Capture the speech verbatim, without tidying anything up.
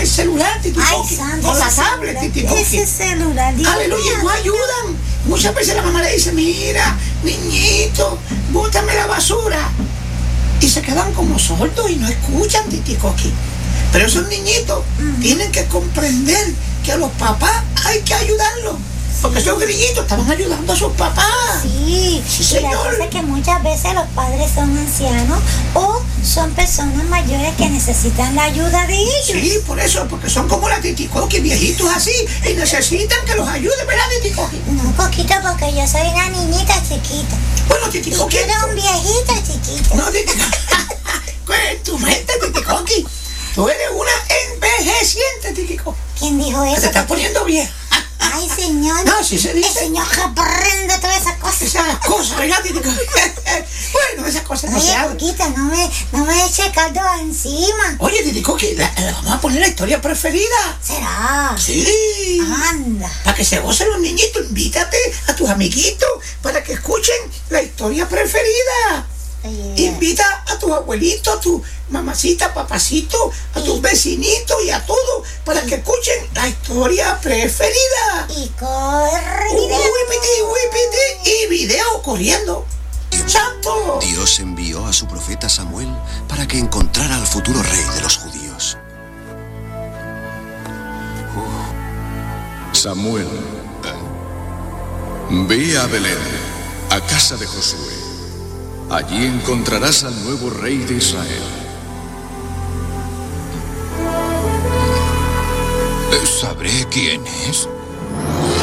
el celular, Titicoqui, con la tablet, Titicoqui. Ese celular, Dios aleluya, mío. no ayudan. Muchas veces la mamá le dice, mira, niñito, bótame la basura. Y se quedan como sordos y no escuchan, Titicoqui. Pero esos niñitos uh-huh. tienen que comprender que a los papás hay que ayudarlos. Porque esos grillitos estaban ayudando a sus papás. Sí, sí señor. Y la cosa es que muchas veces los padres son ancianos o son personas mayores que necesitan la ayuda de ellos. Sí, por eso, porque son como la Titicoqui, viejitos así, y necesitan que los ayude, ¿verdad, Titicoqui? No, Coquito, porque yo soy una niñita chiquita. Bueno, Titicoqui. Y tú eres un viejito chiquito. No, Titicoqui. ¿Cuál es tu mente, Titicoqui? Tú eres una envejeciente, Titicoqui. ¿Quién dijo eso? Te estás poniendo vieja. Ay, señor. No, si se dice. El señor reprende todas esas cosas. Esas cosas, ¿verdad, Titicoqui? Bueno, esas cosas no Oye, se hablan. Coquita, no me, no me eche caldo encima. Oye, Titicoqui, la, la vamos a poner la historia preferida. ¿Será? Sí. Anda. Para que se gocen los niñitos, invítate a tus amiguitos para que escuchen la historia preferida. Oye, invita a tus abuelitos, a tu mamacita, papacito, a tus vecinitos y a todos para que escuchen la historia preferida. Y corre video. Whippity, whippity, y video corriendo. ¡Santo! Dios envió a su profeta Samuel para que encontrara al futuro rey de los judíos. Samuel, ve a Belén, a casa de Josué. Allí encontrarás al nuevo rey de Israel. ¿Sabré quién es?